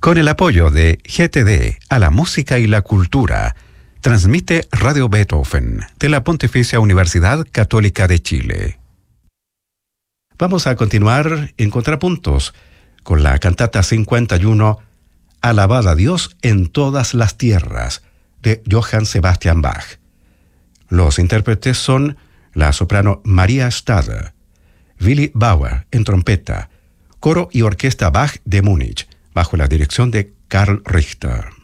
Con el apoyo de GTD a la música y la cultura, transmite Radio Beethoven de la Pontificia Universidad Católica de Chile. Vamos a continuar en contrapuntos con la cantata 51, Alabad a Dios en todas las tierras, de Johann Sebastian Bach. Los intérpretes son la soprano Maria Stade, Willi Bauer en trompeta, coro y orquesta Bach de Múnich, bajo la dirección de Karl Richter.